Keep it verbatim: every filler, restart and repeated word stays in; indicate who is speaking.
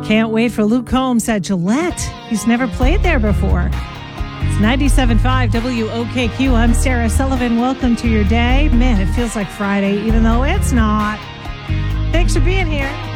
Speaker 1: Can't wait for Luke Combs at Gillette. He's never played there before. It's ninety-seven point five W O K Q. I'm Sarah Sullivan. Welcome to your day. Man, it feels like Friday, even though it's not. Thanks for being here.